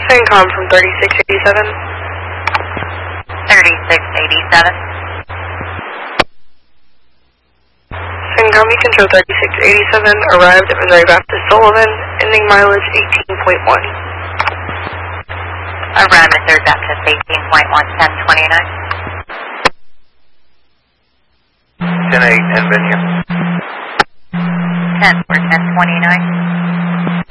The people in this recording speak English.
Syncom from 3687. 3687. Syncom, you control 3687, arrived at Missouri Baptist Sullivan, ending mileage 18.1. Arrived at Missouri Baptist 18.1, 1029. 10-8, and been here. 10 for 1029.